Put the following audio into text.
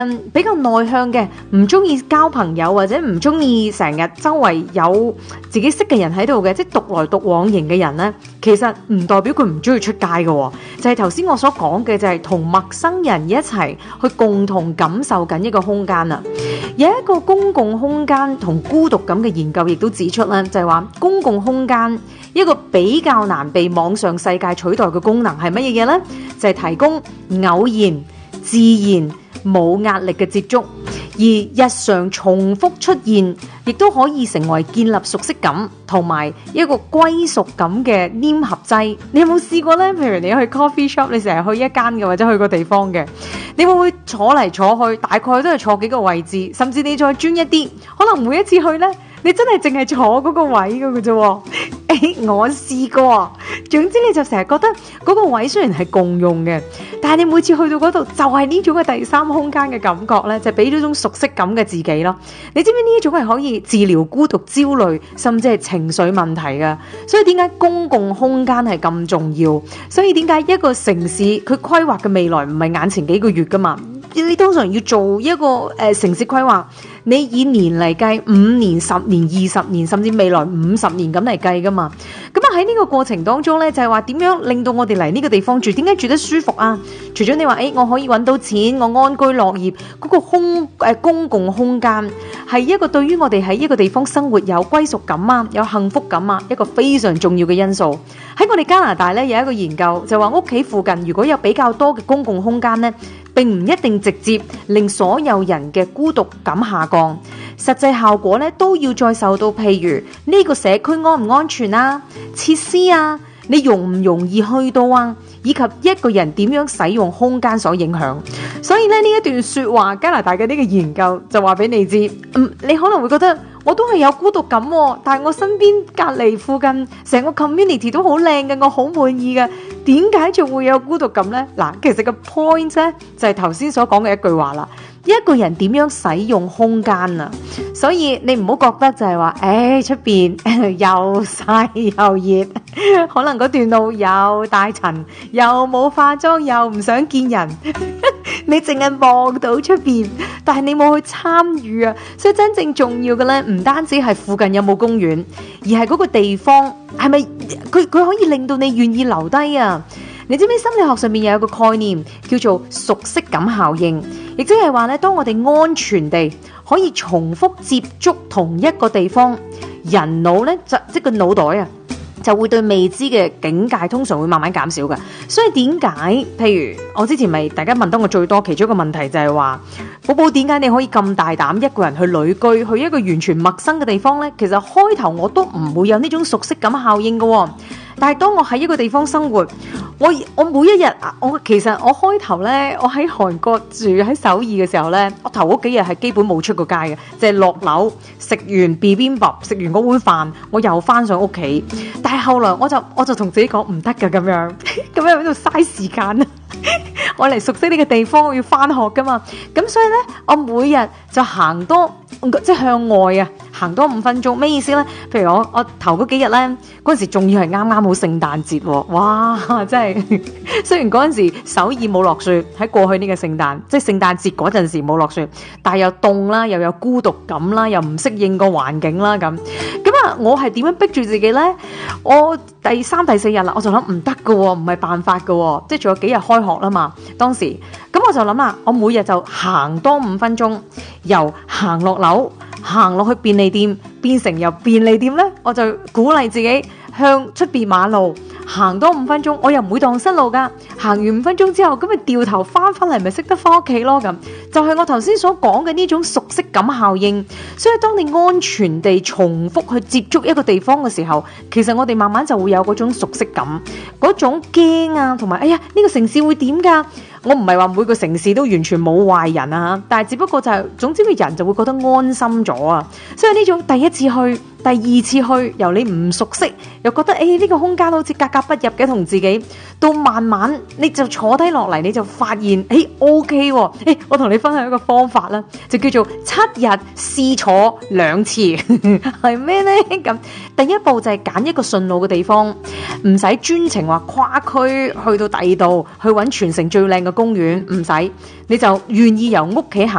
比較內向嘅，唔中意交朋友或者唔中意成日周圍有自己識嘅人喺度嘅，即係獨來獨往型嘅人呢，其實唔代表佢唔中意出街嘅，就係頭先我所講嘅，就係同陌生人一齊去共同感受緊一個空間啦。有一個公共空間同孤獨感嘅研究亦都指出啦，就係話公共空間一個比較難被網上世界取代嘅功能係乜嘢嘢呢？就係提供偶然、自然、冇壓力嘅接觸，而日常重複出現，亦都可以成為建立熟悉感同埋一個歸屬感嘅黏合劑。你有冇試過呢？譬如你去 coffee shop， 你成日去一間嘅或者去個地方嘅，你會唔會坐嚟坐去，大概都係坐幾個位置，甚至你再專一啲，可能每一次去呢，你真係淨係坐嗰個位嘅啫。我試過，總之你就成日覺得嗰個位雖然係共用嘅，但係你每次去到嗰度就係呢種嘅第三空間嘅感覺呢，就俾咗種熟悉感嘅自己咯。你知唔知呢一種係可以治療孤獨、焦慮，甚至係情緒問題㗎？所以點解公共空間係咁重要？所以點解一個城市佢規劃嘅未來唔係眼前幾個月噶嘛？你通常要做一個城市規劃，你以年嚟計，5年、10年、20年，甚至未來50年咁嚟計噶嘛。咁啊喺呢個過程當中呢，就係話點樣令到我哋嚟呢個地方住？點解住得舒服啊？除咗你話我可以揾到錢，我安居樂業，嗰個公共空間係一個對於我哋喺一個地方生活有歸屬感啊，有幸福感啊，一個非常重要嘅因素。喺我哋加拿大呢，有一個研究就話屋企附近如果有比較多嘅公共空間呢，並唔一定直接令所有人嘅孤獨感下降，實際效果咧都要再受到譬如呢個社區安唔安全啊、設施啊、你容唔容易去到啊，以及一個人點樣使用空間所影響。所以咧呢一段說話，加拿大嘅呢個研究就話俾你知，你可能會覺得我都係有孤獨感喎，但係我身邊隔離附近成個 community 都好靚嘅，我好滿意嘅。點解仲會有孤獨感呢？嗱，其實個 point 咧就係頭先所講嘅一句話啦。一個人點樣使用空間啊？所以你唔好覺得就係話，出邊又曬又熱，可能嗰段路又大塵，又冇化妝，又唔想見人，你淨係望到出邊，但係你冇去參與啊！所以真正重要嘅咧，唔單止係附近有冇公園，而係嗰個地方係咪佢可以令到你願意留低啊？你知唔知心理學上面有一個概念叫做熟悉感效應，亦即係話咧，當我哋安全地可以重複接觸同一個地方，人腦咧即個腦袋啊，就會對未知嘅境界通常會慢慢減少嘅。所以點解？譬如我之前咪大家問得我最多其中一個問題就係話，寶寶點解你可以咁大膽一個人去旅居，去一個完全陌生嘅地方呢？其實開頭我都唔會有呢種熟悉感效應嘅，但係當我喺一個地方生活，我每一日其實我開頭呢，我喺韓國住喺首爾嘅時候呢，我頭嗰幾日係基本冇出過街嘅，就係落樓食完 bibimbap， 食完嗰碗飯，我又翻上屋企。但係後來我就同自己講唔得㗎，咁樣喺度嘥時間啊！我嚟熟悉呢個地方，我要翻學噶嘛，咁所以呢，我每日就行多即係向外啊，行多5分鐘。咩意思呢？譬如我頭嗰幾日呢，嗰陣時仲要係啱啱好聖誕節喎，哇！真係雖然嗰陣時首爾冇落雪，喺過去呢個聖誕，即係聖誕節嗰陣時冇落雪，但係又凍啦，又有孤獨感啦，又唔適應個環境啦咁。我係點樣逼住自己呢？我第3、第4日啦，我就諗唔得㗎喎，唔係辦法㗎喎，即係仲有幾日開學啦嘛。當時咁我就諗啦，我每日就行多5分鐘，由行落樓行落去便利店，變成由便利店呢，我就鼓勵自己向出邊馬路行多5分鐘，我又唔會蕩失路噶。行完5分鐘之後，咁咪掉頭翻嚟，咪識得翻屋企咯。咁就係我頭先所講嘅呢種熟悉感效應。所以當你安全地重複去接觸一個地方嘅時候，其實我哋慢慢就會有嗰種熟悉感，嗰種驚啊，同埋呢個城市會點噶？我唔係話每個城市都完全冇壞人啊，但係只不過就係總之個人就會覺得安心咗啊。所以呢種第一次去，第二次去，由你唔熟悉又覺得呢個空間好似格格不入嘅同自己，到慢慢你就坐低落嚟，你就發現OK 喎。我同你分享一個方法啦，就叫做7日試坐2次，係咩呢？咁第一步就係揀一個順路嘅地方，唔使專程話跨區去到第二度去揾全城最靚嘅嘅公園，唔使，你就願意由屋企行